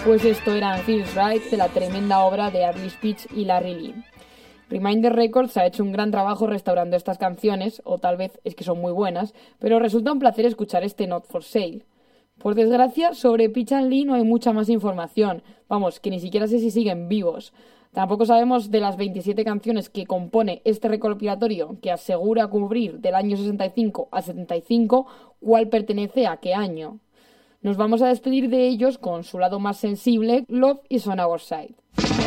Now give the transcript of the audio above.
Pues esto eran Feels Right, de la tremenda obra de Adley Spitz y Larry Lee. Reminder Records ha hecho un gran trabajo restaurando estas canciones, o tal vez es que son muy buenas, pero resulta un placer escuchar este Not For Sale. Por desgracia, sobre Pitch and Lee no hay mucha más información, vamos, que ni siquiera sé si siguen vivos. Tampoco sabemos de las 27 canciones que compone este recopilatorio que asegura cubrir del año 65 a 75 cuál pertenece a qué año. Nos vamos a despedir de ellos con su lado más sensible, Love Is On Our Side.